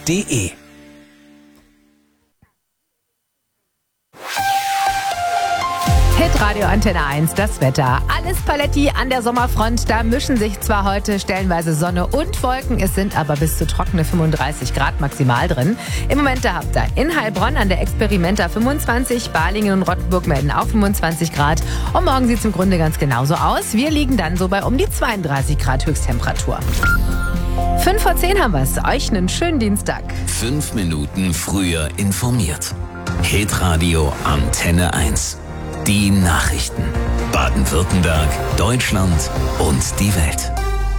hitradio-n1.de. Hitradio Antenne 1, das Wetter. Alles Paletti an der Sommerfront. Da mischen sich zwar heute stellenweise Sonne und Wolken, es sind aber bis zu trockene 35 Grad maximal drin. Im Moment da habt ihr in Heilbronn an der Experimenta 25, Balingen und Rottenburg melden auch 25 Grad. Und morgen sieht es im Grunde ganz genauso aus. Wir liegen dann so bei um die 32 Grad Höchsttemperatur. 5 vor 10 haben wir es. Euch einen schönen Dienstag. 5 Minuten früher informiert. Hitradio Antenne 1. Die Nachrichten. Baden-Württemberg, Deutschland und die Welt.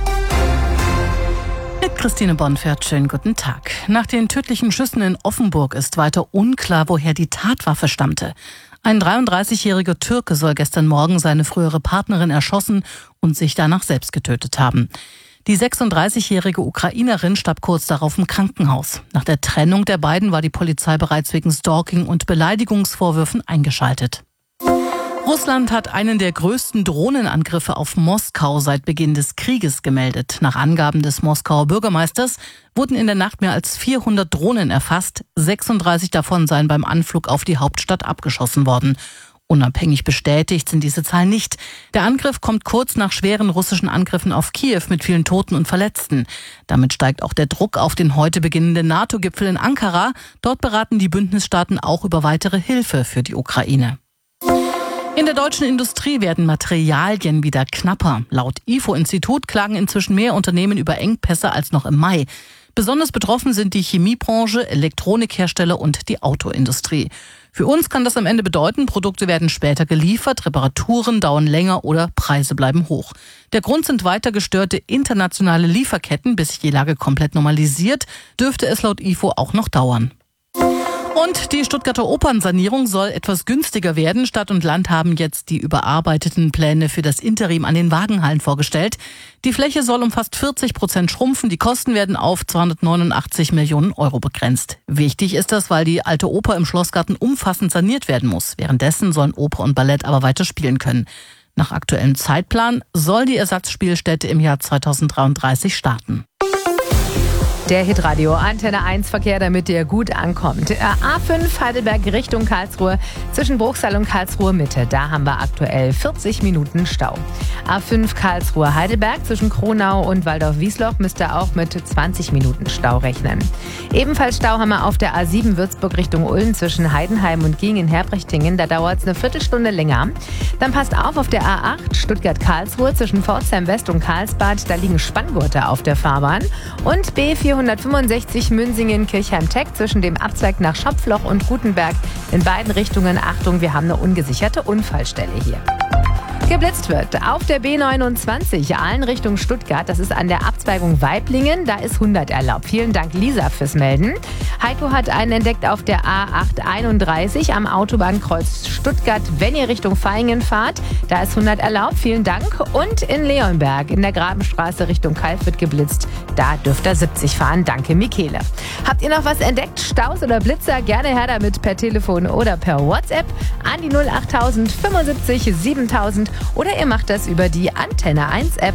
Mit Christine Bonfert, schönen guten Tag. Nach den tödlichen Schüssen in Offenburg ist weiter unklar, woher die Tatwaffe stammte. Ein 33-jähriger Türke soll gestern Morgen seine frühere Partnerin erschossen und sich danach selbst getötet haben. Die 36-jährige Ukrainerin starb kurz darauf im Krankenhaus. Nach der Trennung der beiden war die Polizei bereits wegen Stalking und Beleidigungsvorwürfen eingeschaltet. Russland hat einen der größten Drohnenangriffe auf Moskau seit Beginn des Krieges gemeldet. Nach Angaben des Moskauer Bürgermeisters wurden in der Nacht mehr als 400 Drohnen erfasst. 36 davon seien beim Anflug auf die Hauptstadt abgeschossen worden. Unabhängig bestätigt sind diese Zahlen nicht. Der Angriff kommt kurz nach schweren russischen Angriffen auf Kiew mit vielen Toten und Verletzten. Damit steigt auch der Druck auf den heute beginnenden NATO-Gipfel in Ankara. Dort beraten die Bündnisstaaten auch über weitere Hilfe für die Ukraine. In der deutschen Industrie werden Materialien wieder knapper. Laut IFO-Institut klagen inzwischen mehr Unternehmen über Engpässe als noch im Mai. Besonders betroffen sind die Chemiebranche, Elektronikhersteller und die Autoindustrie. Für uns kann das am Ende bedeuten, Produkte werden später geliefert, Reparaturen dauern länger oder Preise bleiben hoch. Der Grund sind weiter gestörte internationale Lieferketten. Bis sich die Lage komplett normalisiert, dürfte es laut IFO auch noch dauern. Und die Stuttgarter Opernsanierung soll etwas günstiger werden. Stadt und Land haben jetzt die überarbeiteten Pläne für das Interim an den Wagenhallen vorgestellt. Die Fläche soll um fast 40% schrumpfen. Die Kosten werden auf 289 Millionen Euro begrenzt. Wichtig ist das, weil die alte Oper im Schlossgarten umfassend saniert werden muss. Währenddessen sollen Oper und Ballett aber weiter spielen können. Nach aktuellem Zeitplan soll die Ersatzspielstätte im Jahr 2033 starten. Der Hitradio Antenne 1 Verkehr, damit ihr gut ankommt. A5 Heidelberg Richtung Karlsruhe zwischen Bruchsal und Karlsruhe Mitte. Da haben wir aktuell 40 Minuten Stau. A5 Karlsruhe Heidelberg zwischen Kronau und Waldorf-Wiesloch müsst ihr auch mit 20 Minuten Stau rechnen. Ebenfalls Stau haben wir auf der A7 Würzburg Richtung Ulm zwischen Heidenheim und Gingen-Herbrichtingen. Da dauert es eine Viertelstunde länger. Dann passt auf der A8 Stuttgart-Karlsruhe zwischen Pforzheim West und Karlsbad. Da liegen Spanngurte auf der Fahrbahn. Und B465 Münsingen-Kirchheim-Teck zwischen dem Abzweig nach Schopfloch und Gutenberg in beiden Richtungen. Achtung, wir haben eine ungesicherte Unfallstelle hier. Geblitzt wird auf der B29 Aalen Richtung Stuttgart. Das ist an der Abzweigung Weiblingen. Da ist 100 erlaubt. Vielen Dank, Lisa, fürs Melden. Heiko hat einen entdeckt auf der A831 am Autobahnkreuz Stuttgart, wenn ihr Richtung Vaihingen fahrt. Da ist 100 erlaubt. Vielen Dank. Und in Leonberg in der Grabenstraße Richtung Kalf wird geblitzt. Da dürft ihr 70 fahren. Danke, Michele. Habt ihr noch was entdeckt? Staus oder Blitzer? Gerne her damit per Telefon oder per WhatsApp an die 08000 75 7000 oder ihr macht das über die Antenne 1 App.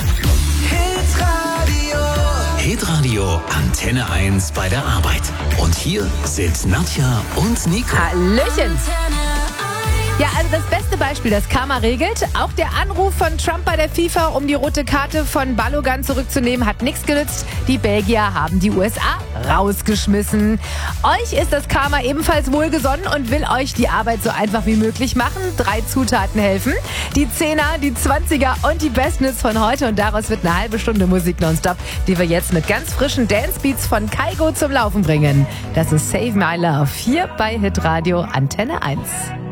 Hitradio Antenne 1 bei der Arbeit. Und hier sind Nadja und Nico. Hallöchen! Ja, also das beste Beispiel, das Karma regelt. Auch der Anruf von Trump bei der FIFA, um die rote Karte von Balogun zurückzunehmen, hat nichts genützt. Die Belgier haben die USA rausgeschmissen. Euch ist das Karma ebenfalls wohlgesonnen und will euch die Arbeit so einfach wie möglich machen. 3 Zutaten helfen. Die 10er, die 20er und die besten Hits von heute. Und daraus wird eine halbe Stunde Musik nonstop, die wir jetzt mit ganz frischen Dancebeats von Kaigo zum Laufen bringen. Das ist Save My Love hier bei Hitradio Antenne 1.